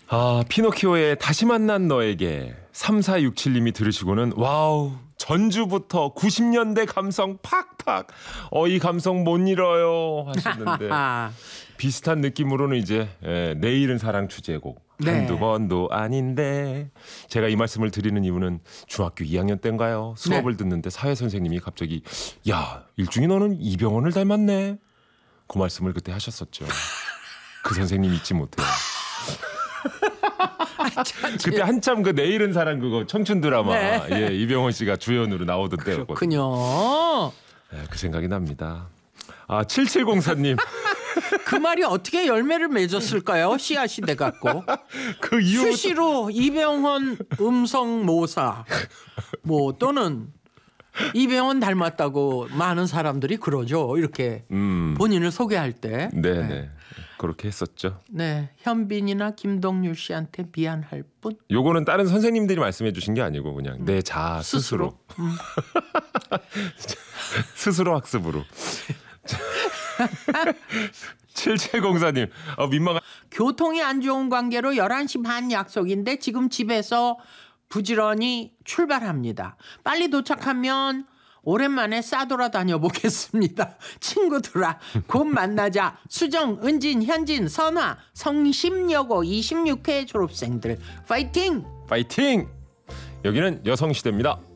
아, 피노키오의 다시 만난 너에게 3467님이 들으시고는 와우 전주부터 90년대 감성 팍팍 이 감성 못 잃어요 하셨는데 비슷한 느낌으로는 이제 내일은 사랑 주제곡 네. 한두 번도 아닌데 제가 이 말씀을 드리는 이유는 중학교 2학년 때인가요? 수업을 듣는데 사회 선생님이 갑자기 야 일중이 너는 이병헌을 닮았네 그 말씀을 그때 하셨었죠. 그 선생님 잊지 못해요. 그때 한참 그 내일은 사랑 그거 청춘 드라마 네. 예, 이병헌 씨가 주연으로 나오던 때였거든요. 그렇군요. 그 생각이 납니다. 아 7704님 그 말이 어떻게 열매를 맺었을까요? 씨앗이 돼갖고 그 이후 수시로 이병헌 음성 모사 뭐 또는 이병헌 닮았다고 많은 사람들이 그러죠. 이렇게 본인을 소개할 때. 네네 그렇게 했었죠. 네, 현빈이나 김동률 씨한테 미안할 뿐. 요거는 다른 선생님들이 말씀해 주신 게 아니고 그냥 내 자아 스스로 스스로 학습으로 7704님 민망한 교통이 안 좋은 관계로 11시 반 약속인데 지금 집에서 부지런히 출발합니다. 빨리 도착하면 오랜만에 싸돌아 다녀보겠습니다. 친구들아 곧 만나자. 수정, 은진, 현진, 선화, 성심여고 26회 졸업생들 파이팅! 파이팅! 여기는 여성시대입니다.